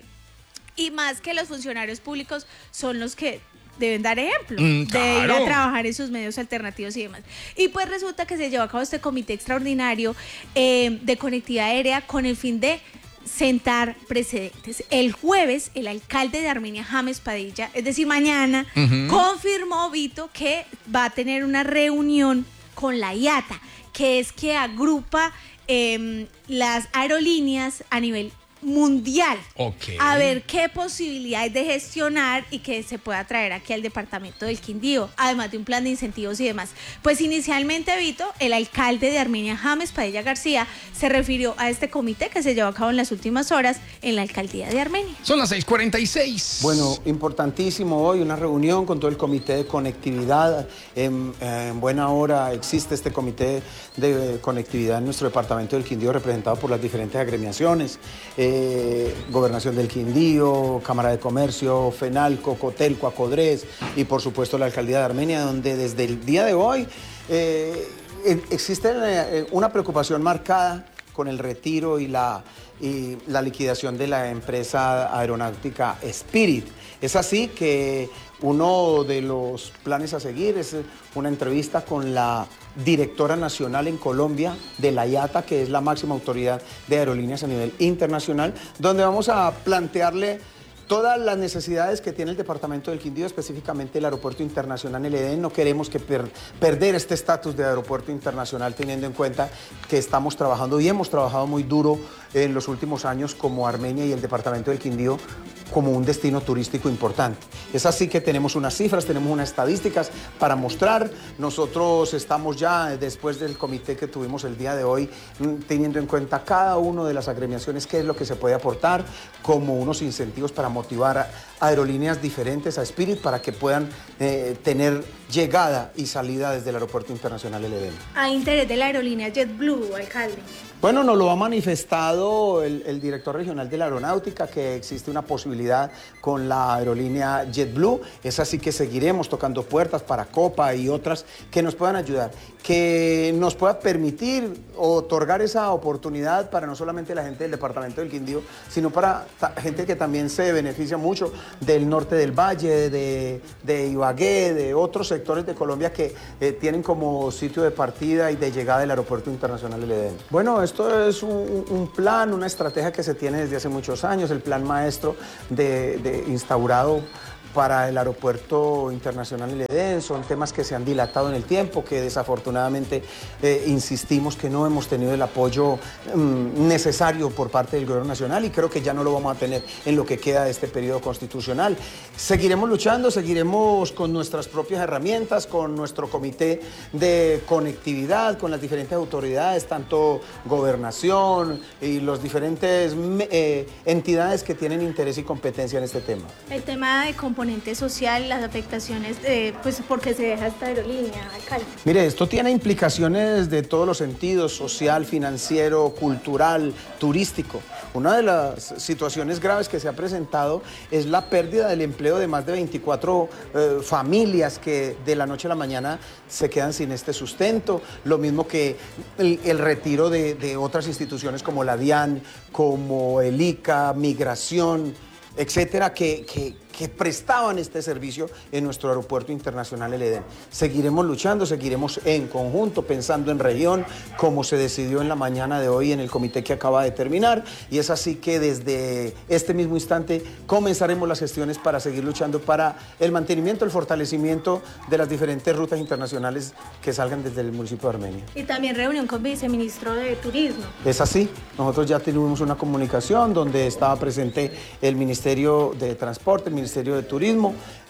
Y más que los funcionarios públicos son los que deben dar ejemplo mm, claro. de ir a trabajar en sus medios alternativos y demás. Y pues resulta que se llevó a cabo este comité extraordinario eh, de conectividad aérea con el fin de sentar precedentes. El jueves, el alcalde de Armenia, James Padilla, es decir, mañana, uh-huh. confirmó, Vito, que va a tener una reunión con la I A T A, que es que agrupa eh, las aerolíneas a nivel mundial, okay. a ver qué posibilidades de gestionar y que se pueda traer aquí al departamento del Quindío, además de un plan de incentivos y demás. Pues inicialmente, Vito, el alcalde de Armenia, James Padilla García, se refirió a este comité que se llevó a cabo en las últimas horas en la alcaldía de Armenia. Son las seis cuarenta y seis. Bueno, importantísimo hoy, una reunión con todo el comité de conectividad. En, en buena hora existe este comité de conectividad en nuestro departamento del Quindío, representado por las diferentes agremiaciones. Eh, Eh, Gobernación del Quindío, Cámara de Comercio, FENALCO, COTELCO, ACODRES y por supuesto la Alcaldía de Armenia, donde desde el día de hoy eh, existe eh, una preocupación marcada con el retiro y la, y la liquidación de la empresa aeronáutica Spirit. Es así que uno de los planes a seguir es una entrevista con la directora nacional en Colombia de la I A T A, que es la máxima autoridad de aerolíneas a nivel internacional, donde vamos a plantearle todas las necesidades que tiene el departamento del Quindío, específicamente el aeropuerto internacional El Edén. No queremos que per perder este estatus de aeropuerto internacional, teniendo en cuenta que estamos trabajando y hemos trabajado muy duro en los últimos años como Armenia y el departamento del Quindío como un destino turístico importante. Es así que tenemos unas cifras, tenemos unas estadísticas para mostrar. Nosotros estamos ya, después del comité que tuvimos el día de hoy, teniendo en cuenta cada una de las agremiaciones, qué es lo que se puede aportar como unos incentivos para motivar a aerolíneas diferentes a Spirit para que puedan eh, tener llegada y salida desde el Aeropuerto Internacional El Edén. ¿Hay interés de la aerolínea JetBlue, alcalde? Bueno, nos lo ha manifestado el, el director regional de la aeronáutica, que existe una posibilidad con la aerolínea JetBlue. Es así que seguiremos tocando puertas para Copa y otras que nos puedan ayudar, que nos pueda permitir otorgar esa oportunidad para no solamente la gente del departamento del Quindío, sino para gente que también se beneficia mucho del norte del Valle, de, de Ibagué, de otros sectores de Colombia que eh, tienen como sitio de partida y de llegada el Aeropuerto Internacional El Edén. Bueno, esto es un, un plan, una estrategia que se tiene desde hace muchos años, el plan maestro de, de instaurado para el Aeropuerto Internacional El Edén. Son temas que se han dilatado en el tiempo, que desafortunadamente eh, insistimos que no hemos tenido el apoyo mm, necesario por parte del Gobierno Nacional, y creo que ya no lo vamos a tener en lo que queda de este periodo constitucional. Seguiremos luchando, seguiremos con nuestras propias herramientas, con nuestro comité de conectividad, con las diferentes autoridades, tanto Gobernación y los diferentes eh, entidades que tienen interés y competencia en este tema. El tema de componer componente social, las afectaciones, de, pues porque se deja esta aerolínea, alcalde? Mire, esto tiene implicaciones de todos los sentidos, social, financiero, cultural, turístico. Una de las situaciones graves que se ha presentado es la pérdida del empleo de más de veinticuatro eh, familias que de la noche a la mañana se quedan sin este sustento, lo mismo que el, el retiro de, de otras instituciones como la DIAN, como el I C A, Migración, etcétera, que, que, que prestaban este servicio en nuestro aeropuerto internacional El Edén. Seguiremos luchando, seguiremos en conjunto, pensando en región, como se decidió en la mañana de hoy en el comité que acaba de terminar, y es así que desde este mismo instante comenzaremos las gestiones para seguir luchando para el mantenimiento, el fortalecimiento de las diferentes rutas internacionales que salgan desde el municipio de Armenia. Y también reunión con viceministro de Turismo. Es así, nosotros ya tuvimos una comunicación donde estaba presente el Ministerio de Transporte, el Ministerio de Turismo,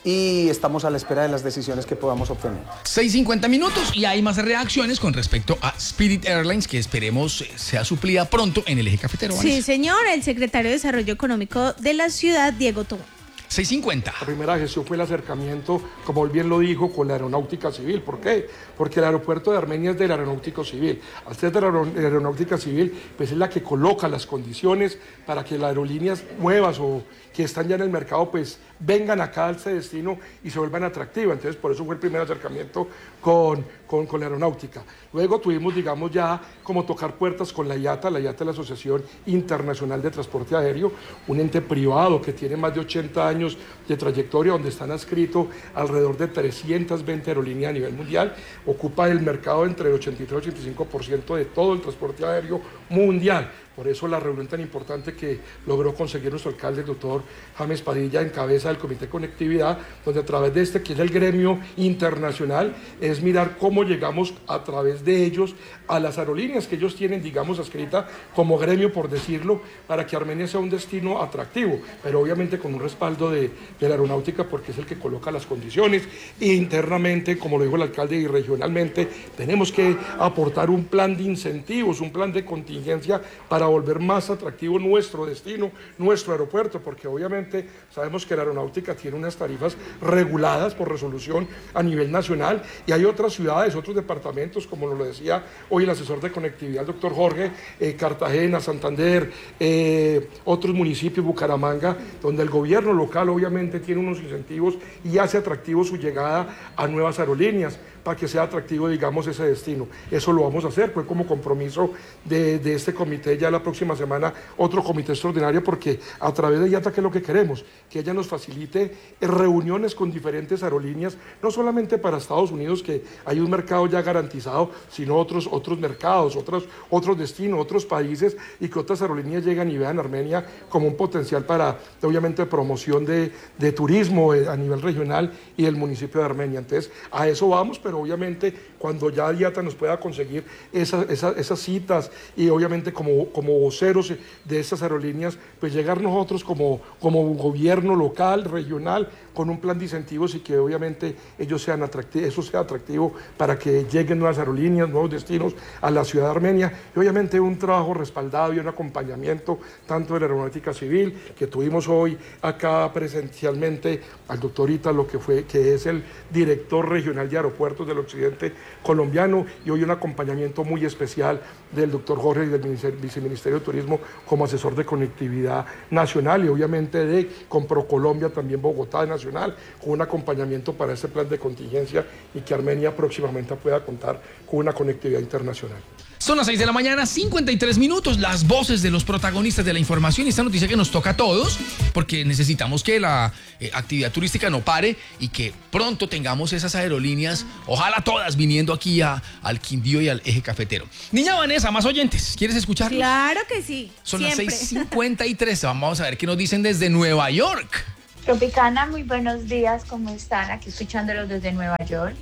y estamos a la espera de las decisiones que podamos obtener. seis cincuenta minutos y hay más reacciones con respecto a Spirit Airlines, que esperemos sea suplida pronto en el eje cafetero. Sí, señor, el secretario de Desarrollo Económico de la ciudad, Diego Tobón. seis cincuenta. La primera gestión fue el acercamiento, como él bien lo dijo, con la aeronáutica civil. ¿Por qué? Porque el aeropuerto de Armenia es del aeronáutico civil. Al ser de la aeronáutica civil, pues es la que coloca las condiciones para que las aerolíneas nuevas o que están ya en el mercado, pues vengan acá a este destino y se vuelvan atractivas. Entonces, por eso fue el primer acercamiento con, con, con la aeronáutica. Luego tuvimos, digamos, ya como tocar puertas con la I A T A. La I A T A es la Asociación Internacional de Transporte Aéreo, un ente privado que tiene más de ochenta años de trayectoria, donde están adscritos alrededor de trescientas veinte aerolíneas a nivel mundial. Ocupa el mercado entre el ochenta y tres y ochenta y cinco por ciento de todo el transporte aéreo mundial. Por eso la reunión tan importante que logró conseguir nuestro alcalde, el doctor James Padilla, en cabeza del Comité de Conectividad, donde a través de este, que es el gremio internacional, es mirar cómo llegamos a través de ellos a las aerolíneas que ellos tienen, digamos, adscrita como gremio, por decirlo, para que Armenia sea un destino atractivo, pero obviamente con un respaldo de, de la aeronáutica, porque es el que coloca las condiciones. E internamente, como lo dijo el alcalde, y regionalmente, tenemos que aportar un plan de incentivos, un plan de contingencia para volver más atractivo nuestro destino, nuestro aeropuerto, porque obviamente sabemos que la aeronáutica tiene unas tarifas reguladas por resolución a nivel nacional, y hay otras ciudades, otros departamentos, como nos lo decía hoy el asesor de conectividad, el doctor Jorge, eh, Cartagena, Santander, eh, otros municipios, Bucaramanga, donde el gobierno local obviamente tiene unos incentivos y hace atractivo su llegada a nuevas aerolíneas, para que sea atractivo, digamos, ese destino. Eso lo vamos a hacer, fue como compromiso de, de este comité, ya la próxima semana otro comité extraordinario, porque a través de I A T A, ¿qué es lo que queremos? Que ella nos facilite reuniones con diferentes aerolíneas, no solamente para Estados Unidos, que hay un mercado ya garantizado, sino otros, otros mercados, otros, otros destinos, otros países, y que otras aerolíneas llegan y vean Armenia como un potencial para, obviamente, promoción de, de turismo a nivel regional y del municipio de Armenia. Entonces, a eso vamos, pero obviamente cuando ya I A T A nos pueda conseguir esa, esa, esas citas, y obviamente como, como voceros de estas aerolíneas, pues llegar nosotros como, como gobierno local, regional, con un plan de incentivos, y que obviamente ellos sean atractivos, eso sea atractivo para que lleguen nuevas aerolíneas, nuevos destinos a la ciudad de Armenia, y obviamente un trabajo respaldado y un acompañamiento tanto de la aeronáutica civil, que tuvimos hoy acá presencialmente al doctor Ítalo, que, fue, que es el director regional de aeropuertos del occidente colombiano, y hoy un acompañamiento muy especial del doctor Jorge y del viceministerio de Turismo como asesor de conectividad nacional, y obviamente de con ProColombia también Bogotá Nacional, con un acompañamiento para este plan de contingencia, y que Armenia próximamente pueda contar con una conectividad internacional. Son las seis de la mañana, cincuenta y tres minutos, las voces de los protagonistas de la información y esta noticia que nos toca a todos, porque necesitamos que la eh, actividad turística no pare y que pronto tengamos esas aerolíneas, ojalá todas viniendo aquí a, al Quindío y al eje cafetero. Niña Vanessa, más oyentes, ¿quieres escucharlos? Claro que sí. Son siempre. Las seis cincuenta y tres, vamos a ver qué nos dicen desde Nueva York. Tropicana, muy buenos días, ¿cómo están? Aquí escuchándolos desde Nueva York.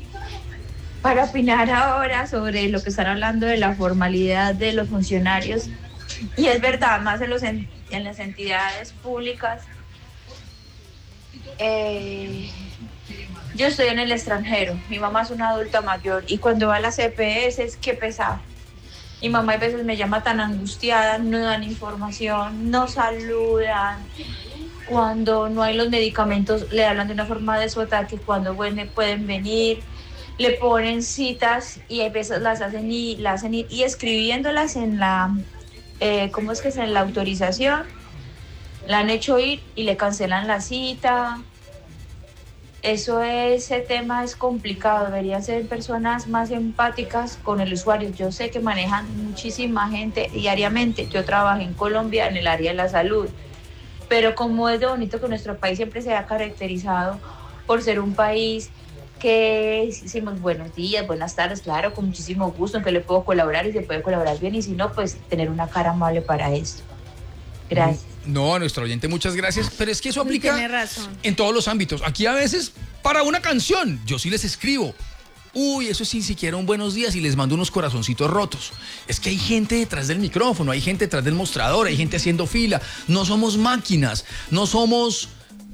Para opinar ahora sobre lo que están hablando de la formalidad de los funcionarios, y es verdad, más en, los en, en las entidades públicas. Eh, yo estoy en el extranjero, mi mamá es una adulta mayor, y cuando va a las E P S es que pesado. Mi mamá a veces me llama tan angustiada, no dan información, no saludan. Cuando no hay los medicamentos, le hablan de una forma de su ataque, cuando bueno, pueden venir, le ponen citas y a veces las hacen y las hacen ir, y escribiéndolas en la, eh, ¿cómo es que es? En la autorización, la han hecho ir y le cancelan la cita. Eso, ese tema es complicado, deberían ser personas más empáticas con el usuario. Yo sé que manejan muchísima gente diariamente, yo trabajo en Colombia en el área de la salud, pero como es de bonito que nuestro país siempre se ha caracterizado por ser un país que decimos buenos días, buenas tardes, claro, con muchísimo gusto, en que le puedo colaborar y se puede colaborar bien, y si no, pues tener una cara amable para esto. Gracias. No, a nuestro oyente, muchas gracias, pero es que eso aplica Tiene razón. en todos los ámbitos. Aquí a veces, para una canción, yo sí les escribo. Uy, eso sin siquiera un buenos días y les mando unos corazoncitos rotos. Es que hay gente detrás del micrófono, hay gente detrás del mostrador, hay gente haciendo fila. No somos máquinas, no somos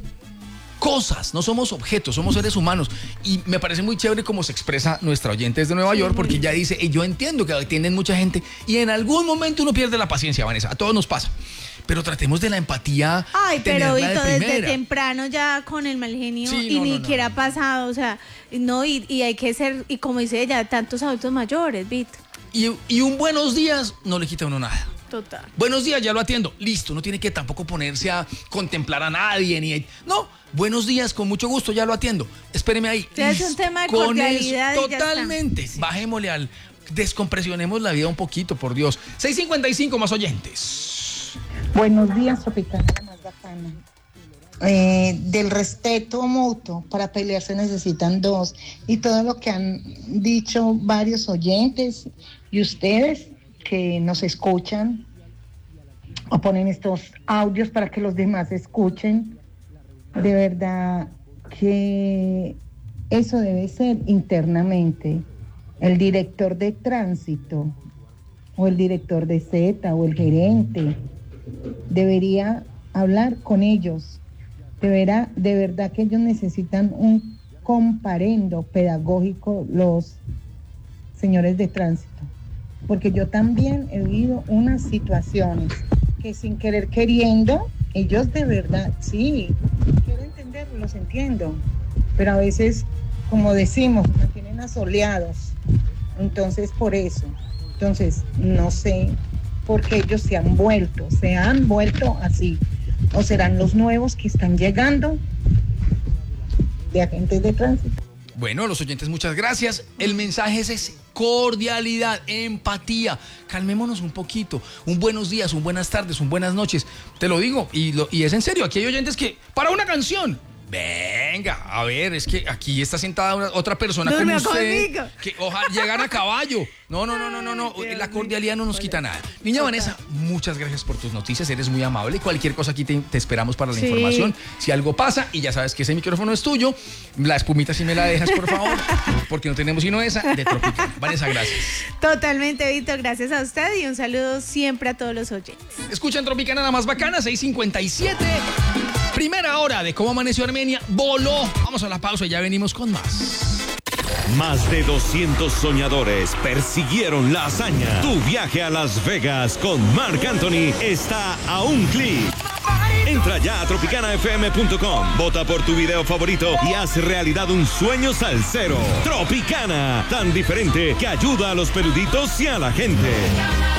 cosas, no somos objetos, somos seres humanos. Y me parece muy chévere cómo se expresa nuestra oyente desde Nueva York, porque ella dice, yo entiendo que atienden mucha gente y en algún momento uno pierde la paciencia, Vanessa, a todos nos pasa. Pero tratemos de la empatía. Ay, pero tenerla Vito, de desde primera. temprano ya con el mal genio Sí, y no, ni no, siquiera no. ha pasado, o sea, no, y, y hay que ser, y como dice ella, tantos adultos mayores, Vito. Y, y un buenos días no le quita a uno nada. Total. Buenos días, ya lo atiendo. Listo, no tiene que tampoco ponerse a contemplar a nadie. ni No, buenos días, con mucho gusto, ya lo atiendo. Espéreme ahí. O sea, es un tema de Con cordialidad eso, y ya está. totalmente. Bajémosle al... Descompresionemos la vida un poquito, por Dios. seis cincuenta y cinco más oyentes. Buenos días, Tropicana, la más bacana. Eh, del respeto mutuo, para pelear se necesitan dos. Y todo lo que han dicho varios oyentes y ustedes que nos escuchan o ponen estos audios para que los demás escuchen, de verdad que eso debe ser internamente. El director de tránsito o el director de Z o el gerente debería hablar con ellos. Deberá, de verdad que ellos necesitan un comparendo pedagógico, los señores de tránsito, porque yo también he vivido unas situaciones que sin querer queriendo, ellos de verdad, sí, quiero entenderlo, los entiendo, pero a veces, como decimos, me tienen asoleados, entonces por eso, entonces no sé por qué ellos se han vuelto, se han vuelto así, o serán los nuevos que están llegando de agentes de tránsito. Bueno, los oyentes, muchas gracias. El mensaje es ese: cordialidad, empatía. Calmémonos un poquito. Un buenos días, un buenas tardes, un buenas noches. Te lo digo, y, lo, y es en serio. Aquí hay oyentes que, para una canción, venga, a ver, es que aquí está sentada una, otra persona como usted, conmigo. que ojalá llegan a caballo. No, no, no, no, no, no. La cordialidad no nos quita nada. Niña Vanessa, muchas gracias por tus noticias. Eres muy amable. Cualquier cosa aquí te, te esperamos para la Sí. información. Si algo pasa, y ya sabes que ese micrófono es tuyo, la espumita si me la dejas, por favor, porque no tenemos sino esa de Tropicana. Vanessa, gracias. Totalmente, Víctor, gracias a usted y un saludo siempre a todos los oyentes. Escuchan Tropicana, la más bacana, seis cincuenta y siete. Primera hora de Cómo Amaneció Armenia. Voló. Vamos a la pausa y ya venimos con más. Más de doscientos soñadores persiguieron la hazaña. Tu viaje a Las Vegas con Marc Anthony está a un clic. Entra ya a tropicana f m punto com, vota por tu video favorito y haz realidad un sueño salsero. Tropicana, tan diferente que ayuda a los peluditos y a la gente.